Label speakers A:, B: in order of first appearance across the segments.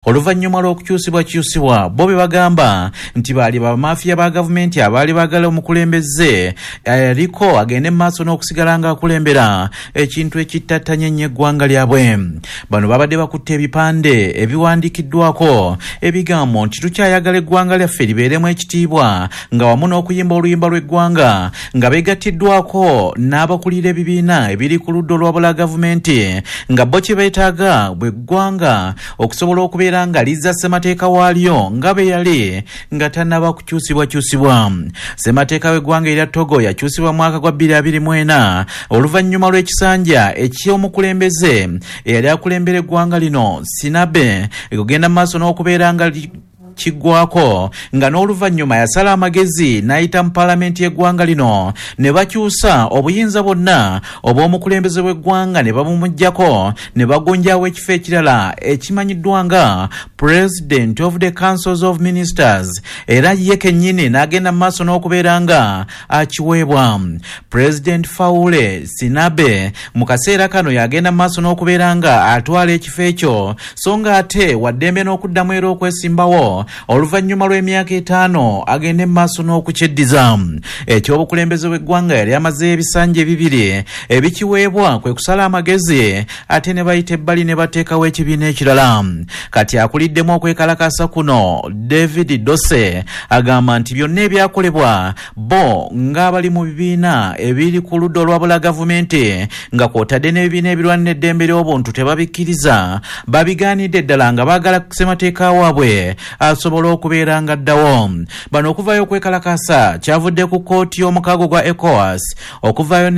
A: oluvannyuma lw'okukyusibwa bo be bagamba nti baali bamafiya ba gavumenti abaali baagala omukulembeze aliko agende maaso n'okusigala nga akulembera ekintu ekittattanya ennyo eggwanga lyabwe. Bano babadde bakutte ebipande ebiwandiikiddwako ebigambo nti tukyayagala eggwanga lyaffe libeeremu ekitiibwa nga wamu n'okuyimba oluyimba lw'eggwanga nga beegattiddwako n'abakulira ebibiina ebiri ku ludda olwabula gavumenti nga bo kye beetaaga bwe ggwanga okusobola okubeera nga lizza ssemateeka waalyo nga be yali nga tannaba kukyusibwa. Ssemateeka w'eggwanga erya Togo yakyusibwa mwaka gwa 2024 oluvannyuma lw'ekisanja eky'omukulembeze eyali akulembera eggwanga lino Sinabe ekugenda mu maaso n'okubeera nga kiggwako nga n'oluvannyuma yasala amagezi n'ayita mu paalamenti y'eggwanga lino ne bakyusa obuyinza bwonna obw'omukulembeze w'eggwanga ne babumuggyako ne bagonjaawo ekifo ekirala ekimanyiddwa nga President of the Councils of Ministers era ye kennyini n'agenda mu maaso n'okubeera nga akiweebwa. President Faure Sinabe mu kaseera kano yagenda mu maaso n'okubeera nga atwala ekifo ekyo so nga ate waddembe n'okuddamu era okwesimbawo oluvannyuma lw'emyaka 5 agende mu maaso n'okukyeddiza. Ekyobukulembeze bw'eggwanga yali amaze ebisanja bibiri ebikiweebwa kwe kusala amagezi ate ne bayita ebbali ne bateekawo ekibiina ekirala. Kati akuliddemu okwekalakasa kuno David Dose agamba nti byonna ebyakolebwa bo ng'abali mu bibiina ebiri ku ludda olwabula gavumenti nga kw'otadde n'ebibiina ebirwanira eddembe ly'obuntu tebabikkiriza babigaanidde ddala nga baagala ssemateeka waabwe asobola okubeera nga addawo. Bano okuvaayo okwekalakasa kyavudde ku kkooti y'omukago gwa ECOWAS okuvaayo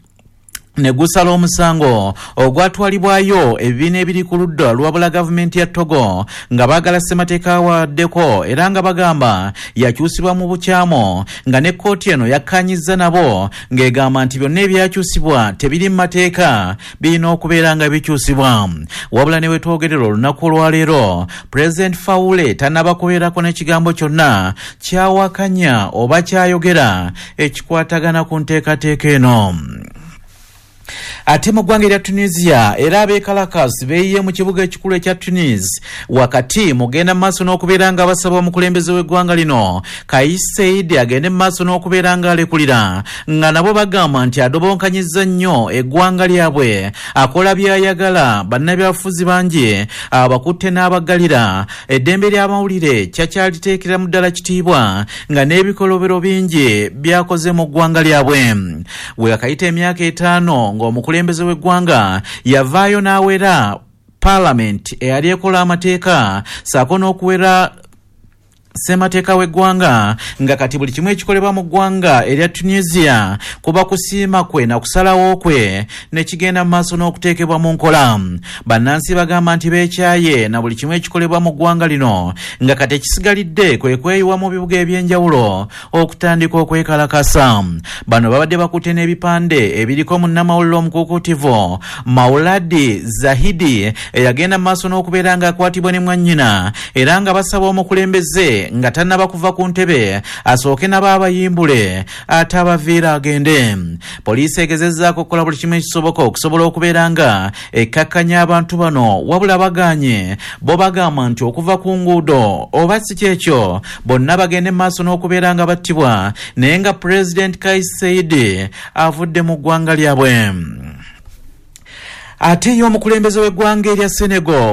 A: ne gusala omusango ogwatwalibwayo ebibiina ebiri ku ludda lwabula gavumenti ya Togo nga baagala ssemateeka waddeko era nga bagamba yakyusibwa mu bukyamu nga ne kkooti eno yakkaanyizza nabo ng'egamba nti byonna ebyakyusibwa tebiri mu mateeka birina okubeera nga bikyusibwa. Wabula ne wetwogerera olunaku olwaleero President Faure tannaba kubeerako n'ekigambo kyonna kyawakanya oba kyayogera ekikwatagana ku nteekateeka eno. Ate mu ggwanga erya Tunisia era abeekalakasi beeyiye mu kibuga ekikulu ekya Tunis wakati mugenda mu maaso n'okubeera nga basaba omukulembeze w'eggwanga lino Kais Saied agende mu maaso n'okubeera nga alekulira nga nabo bagamba nti adobonkanyizza nnyo eggwanga lyabwe akola by'ayagala bannabyabufuzi bangi abakutte n'abaggalira eddembe ly'amawulire kyakyaliteekera mu ddala kitiibwa nga n'ebikolobero bingi byakoze mu ggwanga lyabwe. We akayita emyaka 5 ng'omukulembeze w'eggwanga yavaayo n'awera paalamenti eyali ekola amateeka saako n'okuwera ssemateeka w'eggwanga nga kati buli kimu ekikolebwa mu ggwanga erya Tunisia kuba kusiima kwe na kusalawo kwe ne kigenda mu maaso n'okuteekebwa mu nkola. Bannansi bagamba nti beekyaye na buli kimu ekikolebwa mu ggwanga lino nga kati ekisigalidde kwe kweyiwa mu bibuga eby'enjawulo okutandika okwekalakasa. Bano babadde bakutte n'ebipande ebiriko munnamawulire omukuukutivu Mauladi Zahidi eyagenda mu maaso n'okubeera ng'akwatibwa ne mwannyina era nga basaba omukulembeze nga tannaba kuva ku ntebe asooke nabo abayimbule ate abaviira agende. Poliisi egezezzaako okukola buli kimu ekisoboka okusobola okubeera nga ekkakkanya abantu bano wabula bagaanye bo bagamba nti okuva ku nguudo oba si kyekyo bonna bagende mu maaso n'okubeera nga battibwa naye nga President Kais Saied avudde mu ggwanga lyabwe. Ate y'omukulembeze w'eggwanga erya Senegal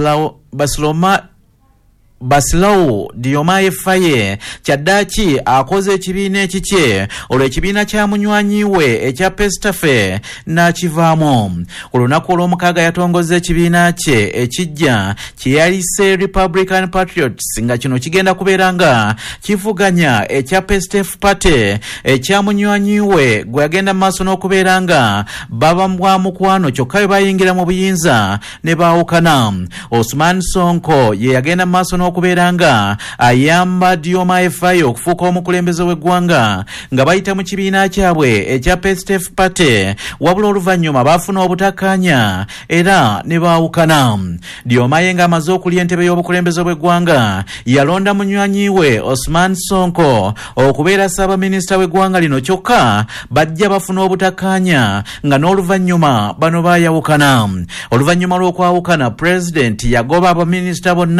A: Basilou Diomaye Faye kyaddaaki akoze ekibiina ekikye olwo ekibiina kya munywanyi we ekya Pestafe n'akivaamu. Ku lunaku olw'omukaaga yatongoza ekibiina kye ekijja kye yalise Republican Patriots nga kino kigenda kubeera nga kivuganya ekya Pestafe Party ekya munywanyi we gwe yagenda mu maaso n'okubeera nga baba bwa mukwano kyokka bwe bayingira mu buyinza ne baawukana. Ousmane Sonko ye yagenda mu maaso n'okubeera nga ayamba Diomaye Faye okufuuka omukulembeze w'eggwanga nga bayita mu kibiina kyabwe ekya Pestafe Party wabula oluvannyuma baafuna obutakkaanya era ne baawukana. Diomaye ng'amaze okulya entebe y'obukulembeze bw'eggwanga yalonda munywanyi we Ousmane Sonko okubeera Ssaabaminisita w'eggwanga lino kyokka bajja bafuna obutakkaanya nga n'oluvannyuma bano baayawukana. Oluvannyuma lw'okwawukana Pulezidenti yagoba abaminisita bonna